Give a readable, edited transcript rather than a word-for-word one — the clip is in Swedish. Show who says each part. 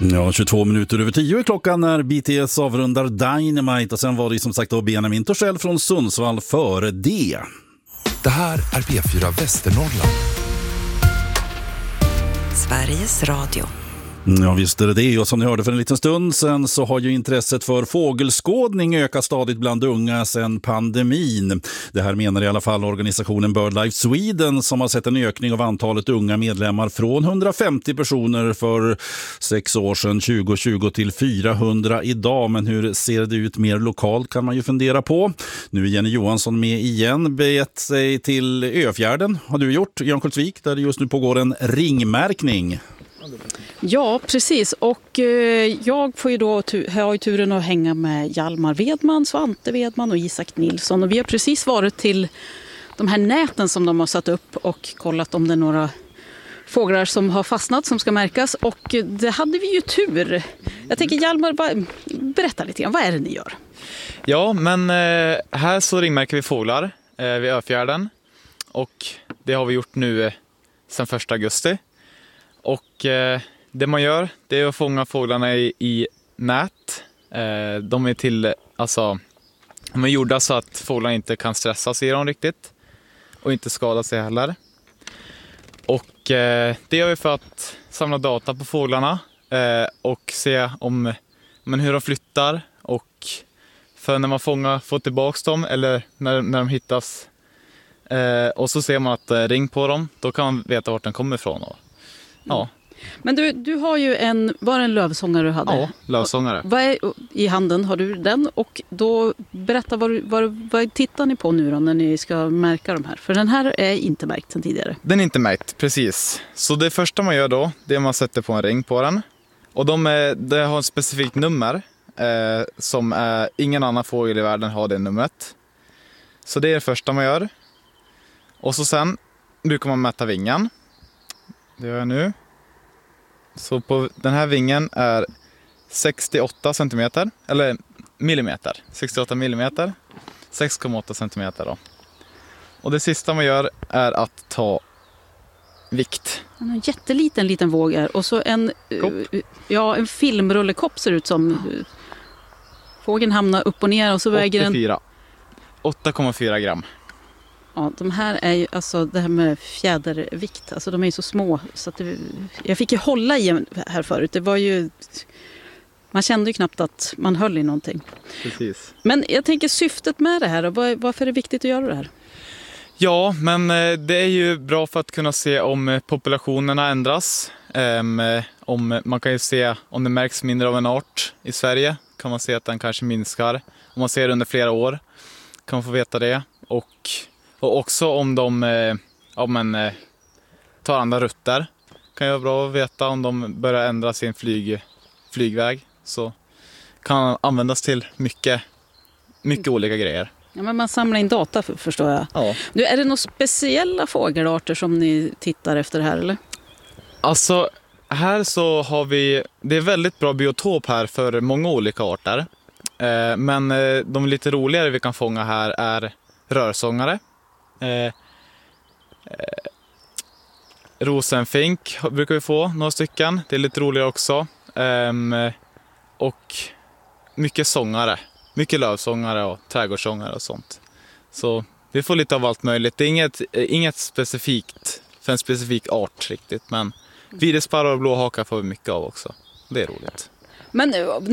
Speaker 1: Ja, 22 minuter över 10 är klockan när BTS avrundar Dynamite och sen var det som sagt då Benjamin Torssell från Sundsvall före det.
Speaker 2: Det här är P4 Västernorrland.
Speaker 3: Sveriges Radio.
Speaker 1: Ja visst är det, och som ni hörde för en liten stund sen så har ju intresset för fågelskådning ökat stadigt bland unga sedan pandemin. Det här menar i alla fall organisationen BirdLife Sweden som har sett en ökning av antalet unga medlemmar från 150 personer för 6 år sedan 2020 till 400 idag. Men hur ser det ut mer lokalt kan man ju fundera på. Nu är Jenny Johansson med igen, begett sig till Öfjärden har du gjort, i Örnsköldsvik, där det just nu pågår en ringmärkning.
Speaker 4: Ja, precis. Och jag får ju då har ju turen att hänga med Hjalmar Wedman, Svante Wedman och Isak Nilsson. Och vi har precis varit till de här näten som de har satt upp och kollat om det är några fåglar som har fastnat som ska märkas. Och det hade vi ju tur. Jag tänker Hjalmar, berätta lite grann. Vad är det ni gör?
Speaker 5: Ja, men här så ringmärker vi fåglar vid Öfjärden. Och det har vi gjort nu sedan 1 augusti. Och det man gör, det är att fånga fåglarna i nät. De är de är gjorda så att fåglarna inte kan stressas i dem riktigt. Och inte skada sig heller. Och det gör vi för att samla data på fåglarna. Och se hur de flyttar. Och för när man får tillbaka dem eller när de hittas. Och så ser man att det är ring på dem. Då kan man veta vart den kommer ifrån. Ja. Men
Speaker 4: du har ju en lövsångare du hade?
Speaker 5: Ja, lövsångare.
Speaker 4: I handen har du den och då berätta vad tittar ni på nu då när ni ska märka de här? För den här är inte märkt sedan tidigare.
Speaker 5: Den är inte märkt, precis. Så det första man gör då, det är att man sätter på en ring på den. Och det har ett specifikt nummer som ingen annan fågel i världen har det numret. Så det är det första man gör. Och så sen brukar man mäta vingen. Det gör jag nu. Så på den här vingen är 68 centimeter, eller millimeter. 68 millimeter, 6,8 centimeter då. Och det sista man gör är att ta vikt.
Speaker 4: En jätteliten våg är. Och så en filmrullekopp ser ut som. Fågeln hamnar upp och ner och så väger den
Speaker 5: 8,4 gram.
Speaker 4: Ja, de här är ju, alltså det här med fjädervikt, alltså de är ju så små så att jag fick ju hålla i här förut, det var ju, man kände ju knappt att man höll i någonting.
Speaker 5: Precis.
Speaker 4: Men jag tänker syftet med det här, varför är det viktigt att göra det här?
Speaker 5: Ja, men det är ju bra för att kunna se om populationerna ändras. Man kan ju se om det märks mindre av en art i Sverige, kan man se att den kanske minskar. Om man ser det under flera år kan man få veta det. Och också om de tar andra rutter kan ju vara bra att veta om de börjar ändra sin flygväg. Så kan användas till mycket olika grejer.
Speaker 4: Ja, men man samlar in data förstår jag.
Speaker 5: Ja.
Speaker 4: Nu, är det några speciella fågelarter som ni tittar efter här eller?
Speaker 5: Alltså här så har vi, det är väldigt bra biotop här för många olika arter. Men de lite roligare vi kan fånga här är rörsångare. Rosenfink brukar vi få några stycken. Det är lite roligare också. Och mycket sångare. Mycket lövsångare och trädgårdssångare och sånt. Så vi får lite av allt möjligt. Det är inget specifikt för en specifik art riktigt. Men videsparrar och blåhakar får vi mycket av också. Det är roligt.
Speaker 4: Men